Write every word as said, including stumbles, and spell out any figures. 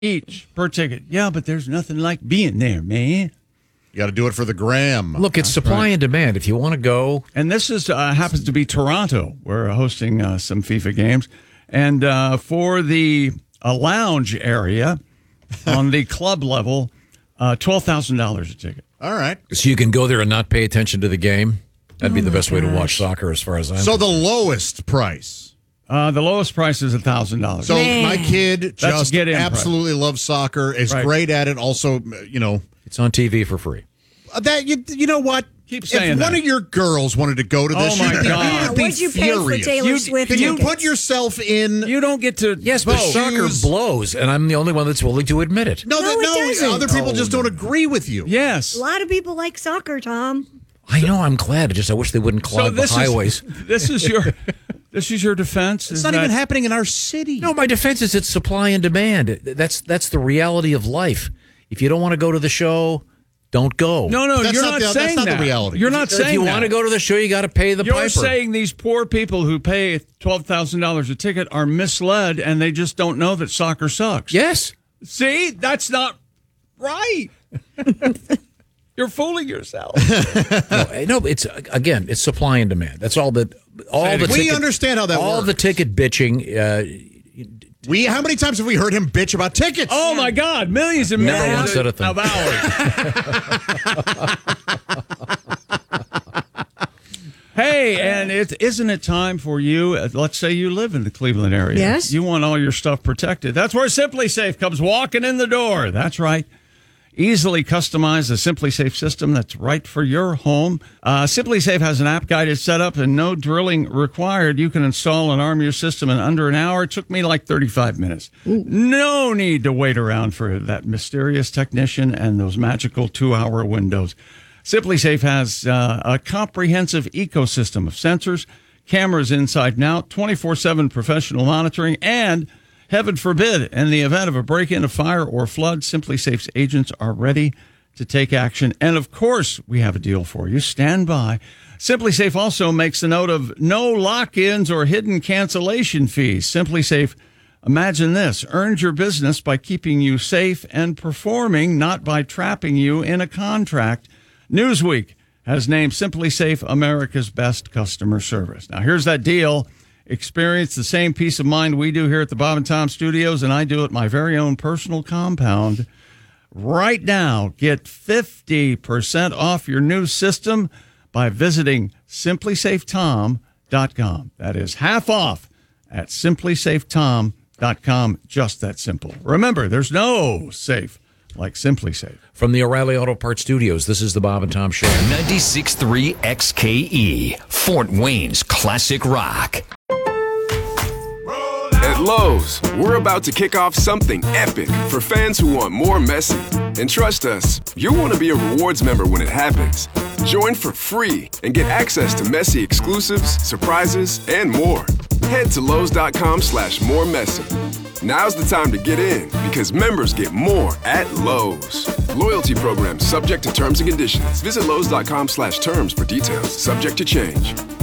each per ticket. Yeah, but there's nothing like being there, man. You got to do it for the gram. Look, it's supply and demand. If you want to go. And this is uh, happens to be Toronto. We're hosting uh, some FIFA games. And uh, for the uh, lounge area on the club level, uh, twelve thousand dollars a ticket. All right. So you can go there and not pay attention to the game? That'd be Oh the my best way to gosh. watch soccer as far as I'm So the lowest price. Uh, the lowest price is one thousand dollars. So Man. my kid just get in absolutely loves soccer, is Right. great at it. Also, you know, It's on T V for free. uh, that you you know what? Keep saying if one that. of your girls wanted to go to this, Oh, my you'd be, God. you'd be What'd you pay for furious. Taylor You- Swift Can you tickets? put yourself in? You don't get to Yes, but vote. soccer Shoes. blows, and I'm the only one that's willing to admit it. no, No, that, it no. doesn't. Other people Oh, just don't agree with you. Yes. A lot of people like soccer, Tom. I know, I'm glad. I just I wish they wouldn't clog the this highways. is this is your this is your defense. It's is not that- even happening in our city. No, my defense is it's supply and demand. That's that's the reality of life. If you don't want to go to the show, don't go. No, no, That's you're not not, the- that's saying not the that. reality. You're not If saying you that. want to go to the show, you got to pay the You're piper. saying these poor people who pay twelve thousand dollars a ticket are misled and they just don't know that soccer sucks. Yes. See, that's not right. You're fooling yourself. No, no, it's again, it's supply and demand. That's all that. All the We ticket, understand how that all works. the ticket bitching. Uh, We how many times have we heard him bitch about tickets? Oh, my God. Millions and Never millions once said a thing. of hours. Hey, and it, isn't it time for you, uh, let's say you live in the Cleveland area. Yes. You want all your stuff protected. That's where Simply Safe comes walking in the door. That's right. Easily customize a Simply Safe system that's right for your home. Uh, Simply Safe has an app-guided setup and no drilling required. You can install and arm your system in under an hour. It took me like thirty-five minutes. No need to wait around for that mysterious technician and those magical two-hour windows. Simply Safe has uh, a comprehensive ecosystem of sensors, cameras inside and out, twenty-four seven professional monitoring, and heaven forbid, in the event of a break-in, a fire, or flood, Simply Safe's agents are ready to take action. And, of course, we have a deal for you. Stand by. Simply Safe also makes a note of no lock-ins or hidden cancellation fees. Simply Safe, imagine this, earns your business by keeping you safe and performing, not by trapping you in a contract. Newsweek has named Simply Safe America's best customer service. Now, here's that deal. Experience the same peace of mind we do here at the Bob and Tom Studios, and I do at my very own personal compound. Right now, get fifty percent off your new system by visiting simply safe tom dot com. That is half off at simply safe tom dot com. Just that simple. Remember, there's no safe like Simply Safe. from the O'Reilly Auto Parts Studios, this is the Bob and Tom Show. ninety-six point three X K E, Fort Wayne's classic rock. At Lowe's, we're about to kick off something epic for fans who want more Messi. And trust us, you'll want to be a rewards member when it happens. Join for free and get access to Messi exclusives, surprises, and more. Head to Lowe's.com slash more Messi. Now's the time to get in because members get more at Lowe's. Loyalty program subject to terms and conditions. Visit Lowe's.com slash terms for details. Subject to change.